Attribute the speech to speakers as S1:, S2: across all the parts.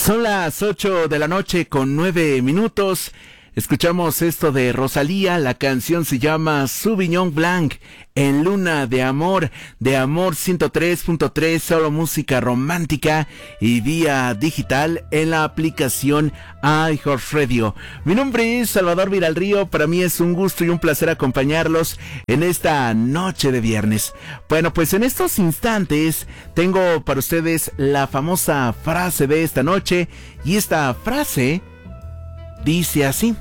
S1: Son las 8 de la noche con 9 minutos. Escuchamos esto de Rosalía, la canción se llama Sauvignon Blanc, en Luna de Amor 103.3, solo música romántica y vía digital en la aplicación iHeartRadio. Mi nombre es Salvador Viralrío, para mí es un gusto y un placer acompañarlos en esta noche de viernes. Bueno, pues en estos instantes tengo para ustedes la famosa frase de esta noche, y esta frase dice así: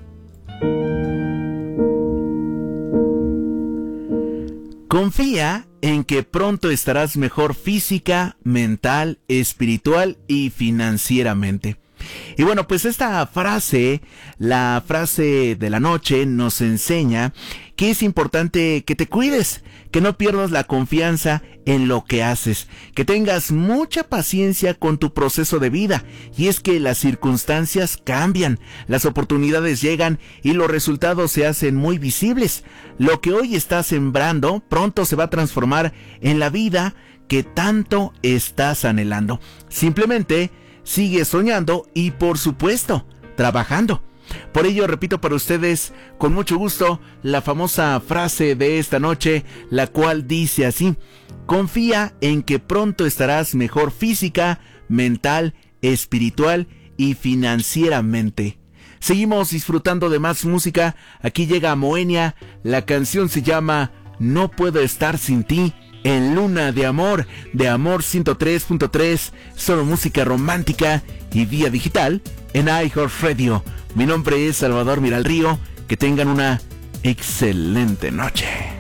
S1: confía en que pronto estarás mejor física, mental, espiritual y financieramente. Y bueno, pues esta frase, la frase de la noche, nos enseña que es importante que te cuides, que no pierdas la confianza en lo que haces, que tengas mucha paciencia con tu proceso de vida. Y es que las circunstancias cambian, las oportunidades llegan y los resultados se hacen muy visibles. Lo que hoy estás sembrando pronto se va a transformar en la vida que tanto estás anhelando. Simplemente sigue soñando y, por supuesto, trabajando. Por ello repito para ustedes con mucho gusto la famosa frase de esta noche, la cual dice así: confía en que pronto estarás mejor física, mental, espiritual y financieramente. Seguimos disfrutando de más música. Aquí llega Moenia, la canción se llama No Puedo Estar Sin Ti, en Luna de Amor 103.3, solo música romántica y vía digital en iHeartRadio. Mi nombre es Salvador Viralrío, que tengan una excelente noche.